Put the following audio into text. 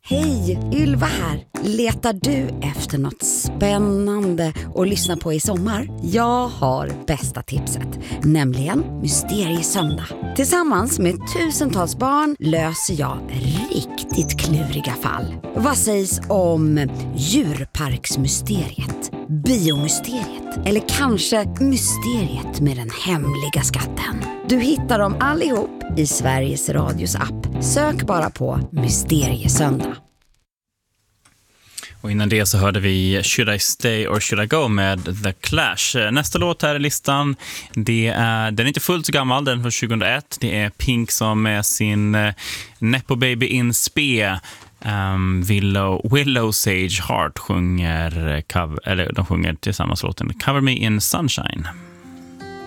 Hej, Ylva här. Letar du efter något spännande att lyssna på i sommar? Jag har bästa tipset, nämligen Mysteriesöndag. Tillsammans med tusentals barn löser jag riktigt kluriga fall. Vad sägs om djurparksmysteriet, biomysteriet eller kanske mysteriet med den hemliga skatten? Du hittar dem allihop i Sveriges Radios app. Sök bara på Mysteriesöndag. Och innan det så hörde vi Should I Stay or Should I Go med The Clash. Nästa låt här i listan, den är inte fullt så gammal, den från 2001. Det är Pink som med sin Nepo Baby in Spe, Willow Sage Heart de sjunger tillsammans låten Cover Me in Sunshine.